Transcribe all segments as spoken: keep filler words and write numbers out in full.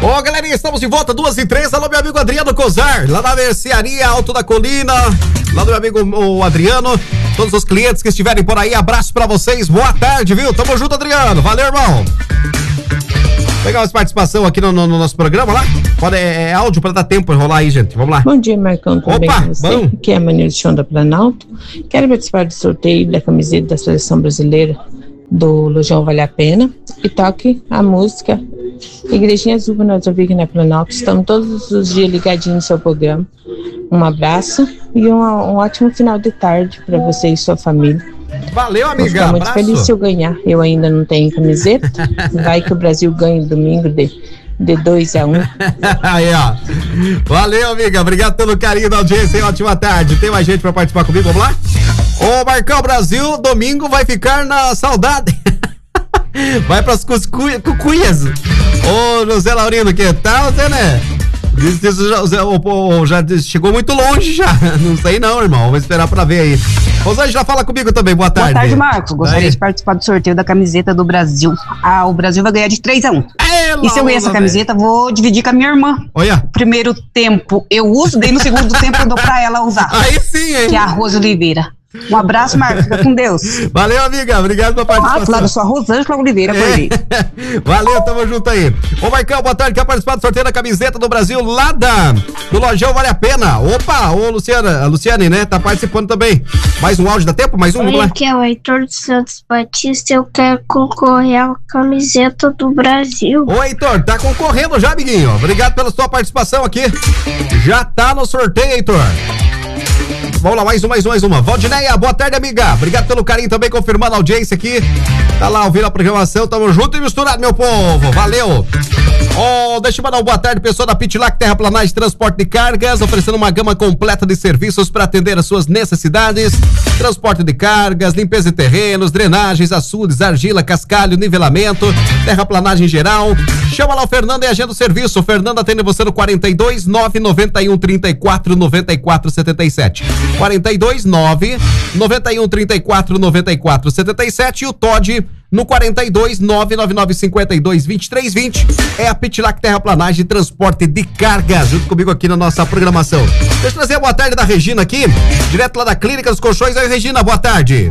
Ô, galerinha, estamos de volta, duas e três. Alô, meu amigo Adriano Cozar, lá na mercearia Alto da Colina. Lá do meu amigo o Adriano. Todos os clientes que estiverem por aí, abraço pra vocês. Boa tarde, viu? Tamo junto, Adriano. Valeu, irmão. Pegar uma participação aqui no, no, no nosso programa lá. Pode, é, é áudio pra dar tempo de rolar aí, gente. Vamos lá. Bom dia, Marcão. Tudo bem com você? Bom. Aqui é a Maneira de Chão da Planalto. Quero participar do sorteio da camiseta da Seleção Brasileira do Lojão Vale a Pena. E toque a música Igrejinha Azul, nós ouvimos aqui na Planalto. Estamos todos os dias ligadinhos no seu programa. Um abraço e um, um ótimo final de tarde para você e sua família. Valeu, amiga. Vou ficar muito abraço. feliz se eu ganhar. Eu ainda não tenho camiseta. Vai que o Brasil ganhe domingo de, de dois a um. Aí, ó. Valeu, amiga. Obrigado pelo carinho da audiência. Ótima tarde. Tem mais gente pra participar comigo? Vamos lá? Ô, Marcão, Brasil, domingo vai ficar na saudade. Vai pras cucuias. Ô, José Laurino, que tal, Zé, né? Diz que isso já, já chegou muito longe já. Não sei não, irmão. Vamos esperar pra ver aí. Rosângela, fala comigo também. Boa tarde. Boa tarde, Marcos. Gostaria aí de participar do sorteio da camiseta do Brasil. Ah, o Brasil vai ganhar de três a um. É, e se eu ganhar essa camiseta, véio. vou dividir com a minha irmã. Olha. Primeiro tempo eu uso, daí no segundo tempo eu dou pra ela usar. Aí sim, hein? Que é a Rosa Oliveira. Um abraço, Marcos. Fica com Deus. Valeu, amiga. Obrigado pela participação. Ah, claro, eu sou a Rosângela Oliveira. É. Valeu, tamo junto aí. Ô, Marcão, boa tarde. Quer participar do sorteio da camiseta do Brasil lá da, do Lojão Vale a Pena? Opa, ô, Luciana, a Luciane, né? Tá participando também. Mais um áudio, dá tempo? Mais um? Oi, aqui é o Heitor dos Santos Batista. Eu quero concorrer à camiseta do Brasil. Ô, Heitor, tá concorrendo já, amiguinho. Obrigado pela sua participação aqui. Já tá no sorteio, Heitor. Vamos lá, mais um, mais um, mais uma. Valdineia, boa tarde, amiga. Obrigado pelo carinho também, confirmando a audiência aqui. Tá lá ouvindo a programação, tamo junto e misturado, meu povo. Valeu. Oh, deixa eu mandar uma boa tarde, pessoal da Pitlac Terraplanagem Transporte de Cargas, oferecendo uma gama completa de serviços para atender as suas necessidades. Transporte de cargas, limpeza de terrenos, drenagens, açudes, argila, cascalho, nivelamento, terraplanagem geral. Chama lá o Fernando e agenda o serviço. O Fernando atende você no quarenta e dois, nove noventa e um, trinta e quatro, noventa e quatro, setenta e sete. quarenta e dois, nove noventa e um, trinta e quatro, noventa e quatro, setenta e sete. E o Todd no quarenta e dois, nove nove nove, cinquenta e dois, vinte e três, vinte. É a Pitlac Terraplanagem e Transporte de Cargas, junto comigo aqui na nossa programação. Deixa eu trazer a boa tarde da Regina aqui, direto lá da Clínica dos Colchões. Aí, Regina, boa tarde.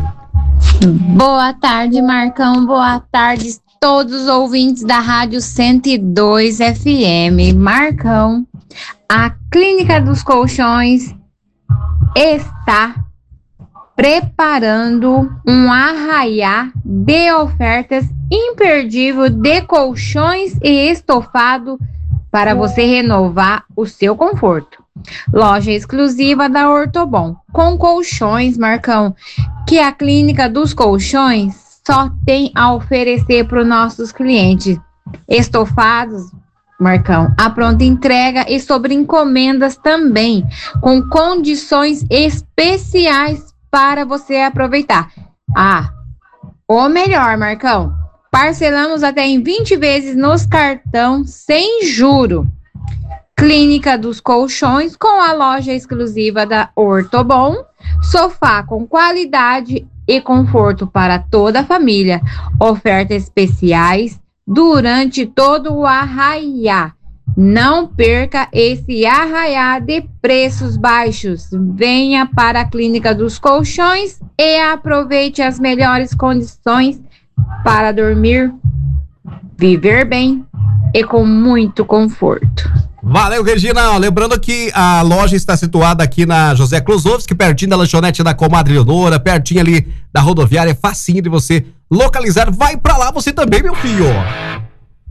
Boa tarde, Marcão. Boa tarde, todos os ouvintes da Rádio cento e dois F M. Marcão, a Clínica dos Colchões está preparando um arraiá de ofertas imperdível de colchões e estofado para você renovar o seu conforto. Loja exclusiva da Ortobon, com colchões, Marcão, que a Clínica dos Colchões só tem a oferecer para os nossos clientes. Estofados, Marcão, a pronta entrega e sobre encomendas também, com condições especiais para você aproveitar. Ah, ou melhor, Marcão, parcelamos até em vinte vezes nos cartão sem juro. Clínica dos Colchões, com a loja exclusiva da Ortobon, sofá com qualidade e conforto para toda a família. Ofertas especiais durante todo o arraiá. Não perca esse arraiá de preços baixos. Venha para a Clínica dos Colchões e aproveite as melhores condições para dormir, viver bem e com muito conforto. Valeu, Regina. Lembrando que a loja está situada aqui na José Klosowski, pertinho da lanchonete da Comadre Leonora, pertinho ali da rodoviária. É facinho de você localizar. Vai pra lá você também, meu filho.